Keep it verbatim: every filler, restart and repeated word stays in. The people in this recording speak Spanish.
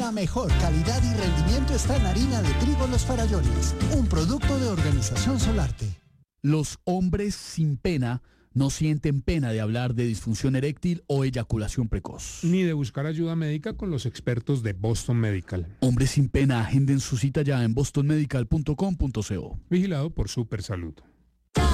La mejor calidad y rendimiento está en harina de trigo Los Farallones, un producto de Organización Solarte. Los hombres sin pena no sienten pena de hablar de disfunción eréctil o eyaculación precoz. Ni de buscar ayuda médica con los expertos de Boston Medical. Hombres sin pena, agenden su cita ya en boston medical punto com punto co. Vigilado por Supersalud.